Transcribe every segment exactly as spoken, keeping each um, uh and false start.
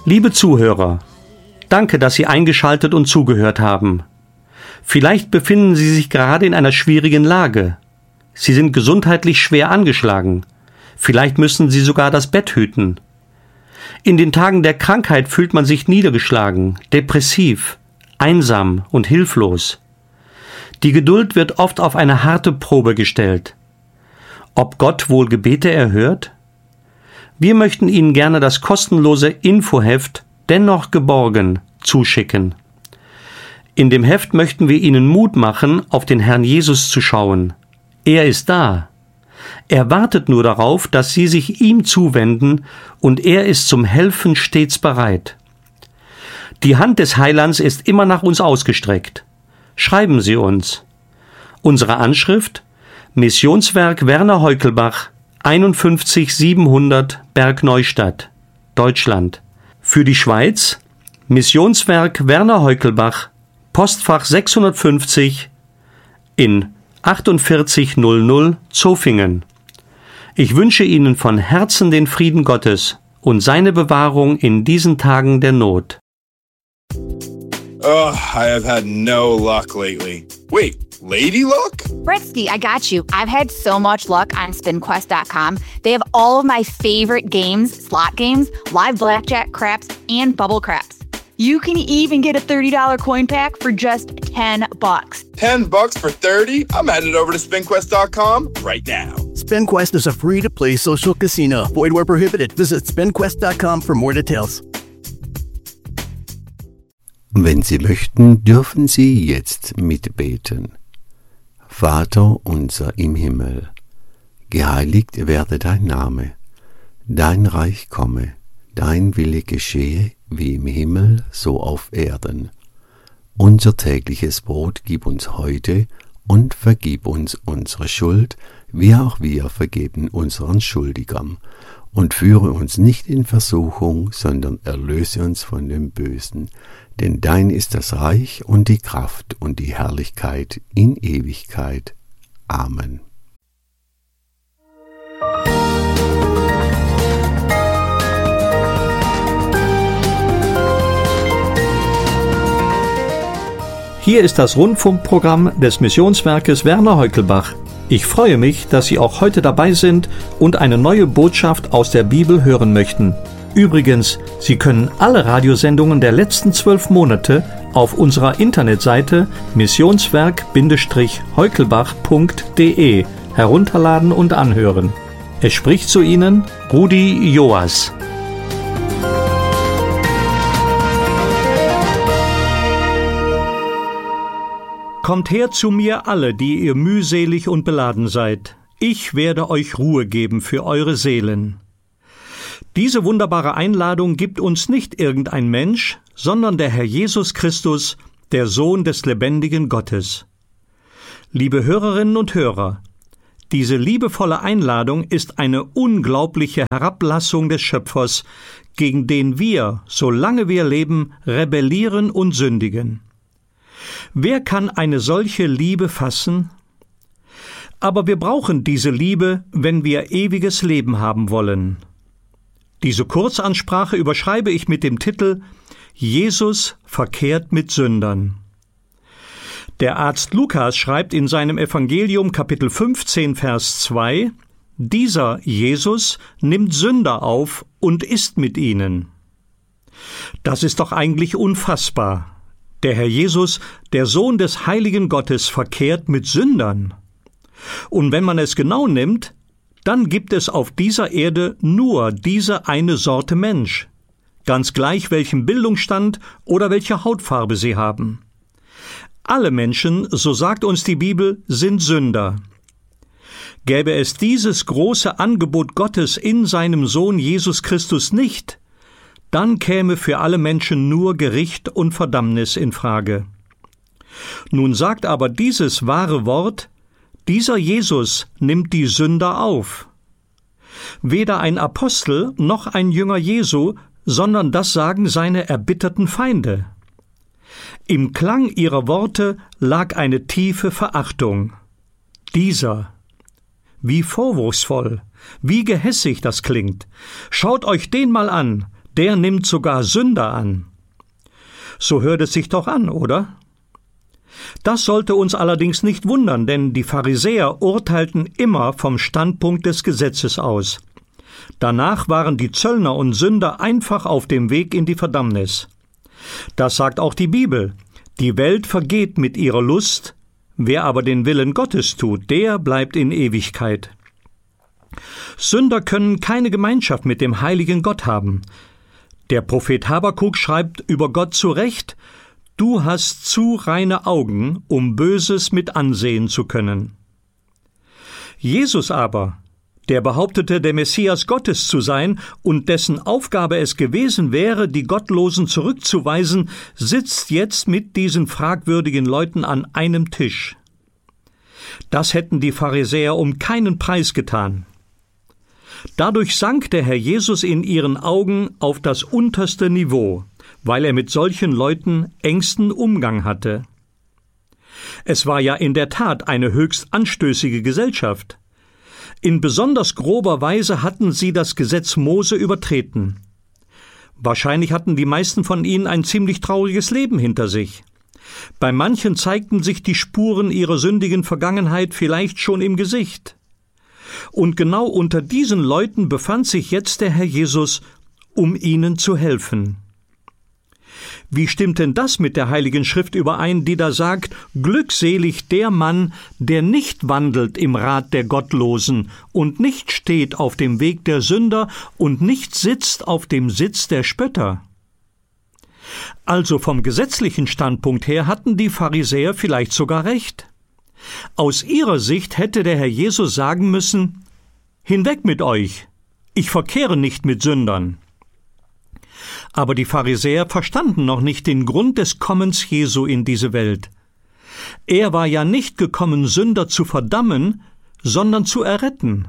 Liebe Zuhörer, danke, dass Sie eingeschaltet und zugehört haben. Vielleicht befinden Sie sich gerade in einer schwierigen Lage. Sie sind gesundheitlich schwer angeschlagen. Vielleicht müssen Sie sogar das Bett hüten. In den Tagen der Krankheit fühlt man sich niedergeschlagen, depressiv, einsam und hilflos. Die Geduld wird oft auf eine harte Probe gestellt. Ob Gott wohl Gebete erhört? Wir möchten Ihnen gerne das kostenlose Infoheft Dennoch geborgen zuschicken. In dem Heft möchten wir Ihnen Mut machen, auf den Herrn Jesus zu schauen. Er ist da. Er wartet nur darauf, dass Sie sich ihm zuwenden, und er ist zum Helfen stets bereit. Die Hand des Heilands ist immer nach uns ausgestreckt. Schreiben Sie uns. Unsere Anschrift: Missionswerk Werner Heukelbach, einundfünfzig siebenhundert Bergneustadt, Deutschland. Für die Schweiz: Missionswerk Werner Heukelbach, Postfach sechshundertfünfzig in achtundvierzig null null Zofingen. Ich wünsche Ihnen von Herzen den Frieden Gottes und seine Bewahrung in diesen Tagen der Not. Oh, I have had no luck lately. Wait, lady luck? Britsky, I got you. I've had so much luck on spin quest dot com. They have all of my favorite games, slot games, live blackjack, craps, and bubble craps. You can even get a thirty dollars coin pack for just ten bucks. ten bucks for thirty? I'm headed over to spin quest dot com right now. SpinQuest is a free-to-play social casino. Void where prohibited. Visit spin quest dot com for more details. Wenn Sie möchten, dürfen Sie jetzt mitbeten. Vater unser im Himmel, geheiligt werde dein Name, dein Reich komme, dein Wille geschehe, wie im Himmel, so auf Erden. Unser tägliches Brot gib uns heute und vergib uns unsere Schuld, wie auch wir vergeben unseren Schuldigern. Und führe uns nicht in Versuchung, sondern erlöse uns von dem Bösen. Denn dein ist das Reich und die Kraft und die Herrlichkeit in Ewigkeit. Amen. Hier ist das Rundfunkprogramm des Missionswerkes Werner Heukelbach. Ich freue mich, dass Sie auch heute dabei sind und eine neue Botschaft aus der Bibel hören möchten. Übrigens, Sie können alle Radiosendungen der letzten zwölf Monate auf unserer Internetseite missionswerk Heukelbach punkt de herunterladen und anhören. Es spricht zu Ihnen Rudi Joas. Kommt her zu mir alle, die ihr mühselig und beladen seid. Ich werde euch Ruhe geben für eure Seelen. Diese wunderbare Einladung gibt uns nicht irgendein Mensch, sondern der Herr Jesus Christus, der Sohn des lebendigen Gottes. Liebe Hörerinnen und Hörer, diese liebevolle Einladung ist eine unglaubliche Herablassung des Schöpfers, gegen den wir, solange wir leben, rebellieren und sündigen. Wer kann eine solche Liebe fassen? Aber wir brauchen diese Liebe, wenn wir ewiges Leben haben wollen. Diese Kurzansprache überschreibe ich mit dem Titel Jesus verkehrt mit Sündern. Der Arzt Lukas schreibt in seinem Evangelium Kapitel fünfzehn, Vers zwei: Dieser Jesus nimmt Sünder auf und isst mit ihnen. Das ist doch eigentlich unfassbar. Der Herr Jesus, der Sohn des heiligen Gottes, verkehrt mit Sündern. Und wenn man es genau nimmt, dann gibt es auf dieser Erde nur diese eine Sorte Mensch, ganz gleich welchen Bildungsstand oder welche Hautfarbe sie haben. Alle Menschen, so sagt uns die Bibel, sind Sünder. Gäbe es dieses große Angebot Gottes in seinem Sohn Jesus Christus nicht, dann käme für alle Menschen nur Gericht und Verdammnis in Frage. Nun sagt aber dieses wahre Wort: Dieser Jesus nimmt die Sünder auf. Weder ein Apostel noch ein Jünger Jesu, sondern das sagen seine erbitterten Feinde. Im Klang ihrer Worte lag eine tiefe Verachtung. Dieser. Wie vorwurfsvoll, wie gehässig das klingt. Schaut euch den mal an, der nimmt sogar Sünder an. So hört es sich doch an, oder? Das sollte uns allerdings nicht wundern, denn die Pharisäer urteilten immer vom Standpunkt des Gesetzes aus. Danach waren die Zöllner und Sünder einfach auf dem Weg in die Verdammnis. Das sagt auch die Bibel. Die Welt vergeht mit ihrer Lust, wer aber den Willen Gottes tut, der bleibt in Ewigkeit. Sünder können keine Gemeinschaft mit dem heiligen Gott haben. Der Prophet Habakuk schreibt über Gott zu Recht: Du hast zu reine Augen, um Böses mit ansehen zu können. Jesus aber, der behauptete, der Messias Gottes zu sein und dessen Aufgabe es gewesen wäre, die Gottlosen zurückzuweisen, sitzt jetzt mit diesen fragwürdigen Leuten an einem Tisch. Das hätten die Pharisäer um keinen Preis getan. Dadurch sank der Herr Jesus in ihren Augen auf das unterste Niveau, weil er mit solchen Leuten engsten Umgang hatte. Es war ja in der Tat eine höchst anstößige Gesellschaft. In besonders grober Weise hatten sie das Gesetz Mose übertreten. Wahrscheinlich hatten die meisten von ihnen ein ziemlich trauriges Leben hinter sich. Bei manchen zeigten sich die Spuren ihrer sündigen Vergangenheit vielleicht schon im Gesicht. Und genau unter diesen Leuten befand sich jetzt der Herr Jesus, um ihnen zu helfen. Wie stimmt denn das mit der Heiligen Schrift überein, die da sagt: Glückselig der Mann, der nicht wandelt im Rat der Gottlosen und nicht steht auf dem Weg der Sünder und nicht sitzt auf dem Sitz der Spötter? Also vom gesetzlichen Standpunkt her hatten die Pharisäer vielleicht sogar recht. Aus ihrer Sicht hätte der Herr Jesus sagen müssen: Hinweg mit euch, ich verkehre nicht mit Sündern. Aber die Pharisäer verstanden noch nicht den Grund des Kommens Jesu in diese Welt. Er war ja nicht gekommen, Sünder zu verdammen, sondern zu erretten.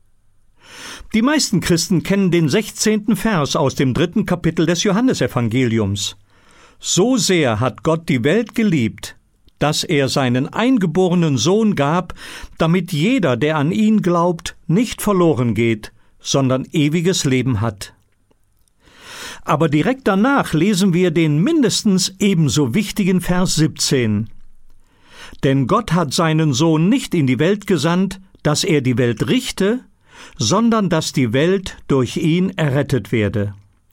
Die meisten Christen kennen den sechzehnten Vers aus dem dritten Kapitel des Johannesevangeliums. So sehr hat Gott die Welt geliebt, dass er seinen eingeborenen Sohn gab, damit jeder, der an ihn glaubt, nicht verloren geht, sondern ewiges Leben hat. Aber direkt danach lesen wir den mindestens ebenso wichtigen Vers siebzehn. Denn Gott hat seinen Sohn nicht in die Welt gesandt, dass er die Welt richte, sondern dass die Welt durch ihn errettet werde.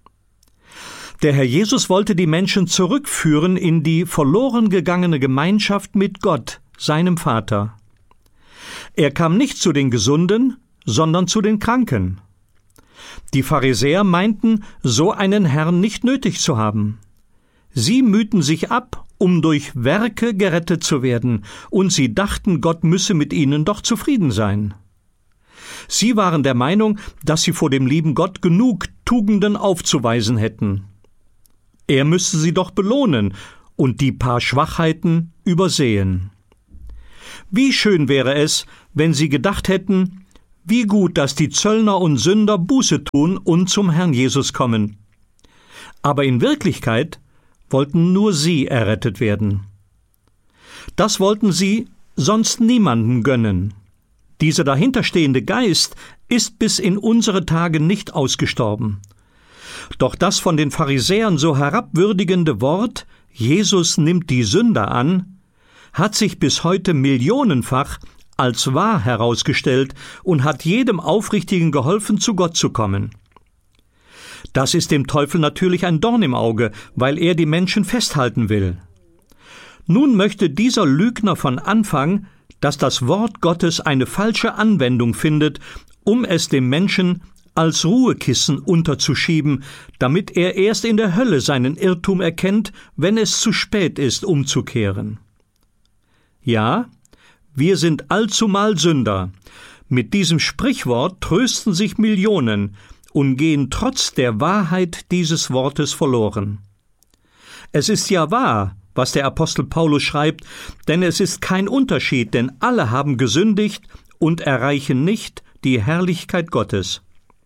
Der Herr Jesus wollte die Menschen zurückführen in die verloren gegangene Gemeinschaft mit Gott, seinem Vater. Er kam nicht zu den Gesunden, sondern zu den Kranken. Die Pharisäer meinten, so einen Herrn nicht nötig zu haben. Sie mühten sich ab, um durch Werke gerettet zu werden, und sie dachten, Gott müsse mit ihnen doch zufrieden sein. Sie waren der Meinung, dass sie vor dem lieben Gott genug Tugenden aufzuweisen hätten. Er müsste sie doch belohnen und die paar Schwachheiten übersehen. Wie schön wäre es, wenn sie gedacht hätten, wie gut, dass die Zöllner und Sünder Buße tun und zum Herrn Jesus kommen. Aber in Wirklichkeit wollten nur sie errettet werden. Das wollten sie sonst niemandem gönnen. Dieser dahinterstehende Geist ist bis in unsere Tage nicht ausgestorben. Doch das von den Pharisäern so herabwürdigende Wort, Jesus nimmt die Sünder an, hat sich bis heute millionenfach als wahr herausgestellt und hat jedem Aufrichtigen geholfen, zu Gott zu kommen. Das ist dem Teufel natürlich ein Dorn im Auge, weil er die Menschen festhalten will. Nun möchte dieser Lügner von Anfang, dass das Wort Gottes eine falsche Anwendung findet, um es dem Menschen als Ruhekissen unterzuschieben, damit er erst in der Hölle seinen Irrtum erkennt, wenn es zu spät ist, umzukehren. Ja, wir sind allzumal Sünder. Mit diesem Sprichwort trösten sich Millionen und gehen trotz der Wahrheit dieses Wortes verloren. Es ist ja wahr, was der Apostel Paulus schreibt, denn es ist kein Unterschied, denn alle haben gesündigt und erreichen nicht die Herrlichkeit Gottes.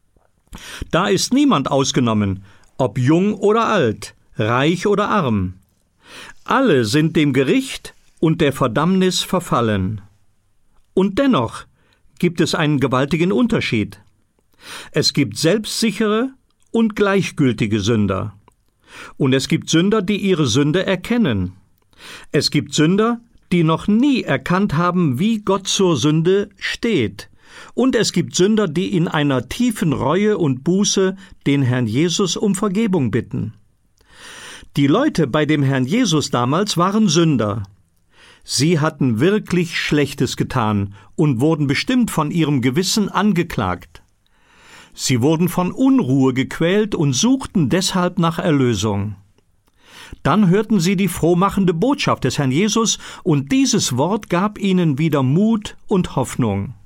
Da ist niemand ausgenommen, ob jung oder alt, reich oder arm. Alle sind dem Gericht und der Verdammnis verfallen. Und dennoch gibt es einen gewaltigen Unterschied. Es gibt selbstsichere und gleichgültige Sünder. Und es gibt Sünder, die ihre Sünde erkennen. Es gibt Sünder, die noch nie erkannt haben, wie Gott zur Sünde steht. Und es gibt Sünder, die in einer tiefen Reue und Buße den Herrn Jesus um Vergebung bitten. Die Leute bei dem Herrn Jesus damals waren Sünder. Sie hatten wirklich Schlechtes getan und wurden bestimmt von ihrem Gewissen angeklagt. Sie wurden von Unruhe gequält und suchten deshalb nach Erlösung. Dann hörten sie die frohmachende Botschaft des Herrn Jesus, und dieses Wort gab ihnen wieder Mut und Hoffnung.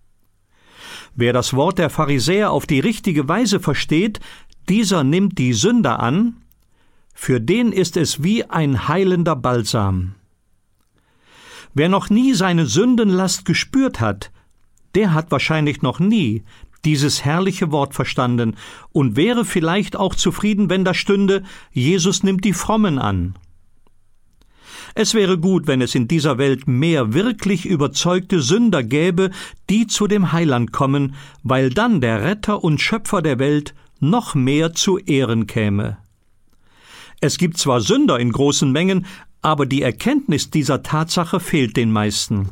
Wer das Wort der Pharisäer auf die richtige Weise versteht, dieser nimmt die Sünder an, für den ist es wie ein heilender Balsam. Wer noch nie seine Sündenlast gespürt hat, der hat wahrscheinlich noch nie dieses herrliche Wort verstanden und wäre vielleicht auch zufrieden, wenn da stünde, Jesus nimmt die Frommen an. Es wäre gut, wenn es in dieser Welt mehr wirklich überzeugte Sünder gäbe, die zu dem Heiland kommen, weil dann der Retter und Schöpfer der Welt noch mehr zu Ehren käme. Es gibt zwar Sünder in großen Mengen, aber die Erkenntnis dieser Tatsache fehlt den meisten.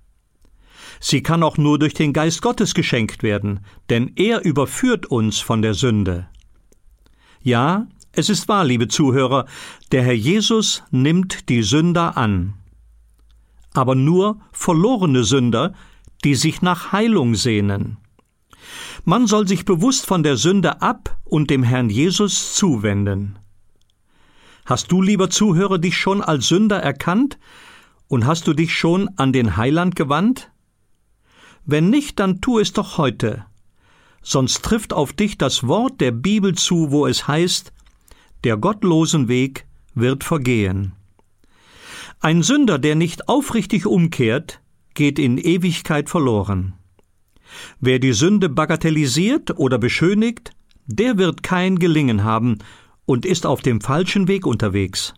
Sie kann auch nur durch den Geist Gottes geschenkt werden, denn er überführt uns von der Sünde. Ja, es ist wahr, liebe Zuhörer, der Herr Jesus nimmt die Sünder an. Aber nur verlorene Sünder, die sich nach Heilung sehnen. Man soll sich bewusst von der Sünde ab und dem Herrn Jesus zuwenden. Hast du, lieber Zuhörer, dich schon als Sünder erkannt und hast du dich schon an den Heiland gewandt? Wenn nicht, dann tu es doch heute. Sonst trifft auf dich das Wort der Bibel zu, wo es heißt, der gottlosen Weg wird vergehen. Ein Sünder, der nicht aufrichtig umkehrt, geht in Ewigkeit verloren. Wer die Sünde bagatellisiert oder beschönigt, der wird kein Gelingen haben und ist auf dem falschen Weg unterwegs.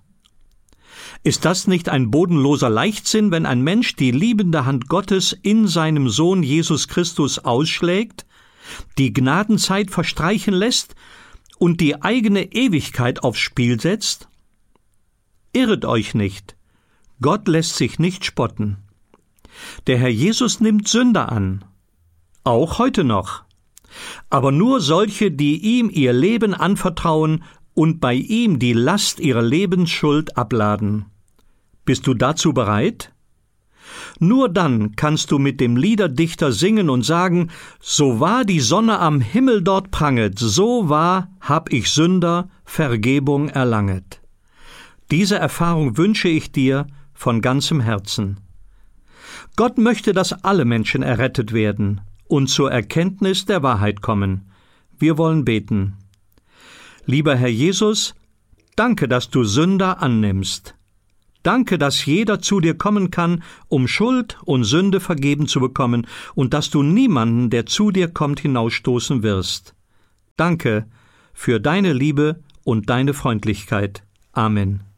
Ist das nicht ein bodenloser Leichtsinn, wenn ein Mensch die liebende Hand Gottes in seinem Sohn Jesus Christus ausschlägt, die Gnadenzeit verstreichen lässt und die eigene Ewigkeit aufs Spiel setzt? Irret euch nicht, Gott lässt sich nicht spotten. Der Herr Jesus nimmt Sünder an, auch heute noch, aber nur solche, die ihm ihr Leben anvertrauen und bei ihm die Last ihrer Lebensschuld abladen. Bist du dazu bereit? Nur dann kannst du mit dem Liederdichter singen und sagen, so wahr die Sonne am Himmel dort pranget, so wahr hab ich Sünder Vergebung erlanget. Diese Erfahrung wünsche ich dir von ganzem Herzen. Gott möchte, dass alle Menschen errettet werden und zur Erkenntnis der Wahrheit kommen. Wir wollen beten. Lieber Herr Jesus, danke, dass du Sünder annimmst. Danke, dass jeder zu dir kommen kann, um Schuld und Sünde vergeben zu bekommen und dass du niemanden, der zu dir kommt, hinausstoßen wirst. Danke für deine Liebe und deine Freundlichkeit. Amen.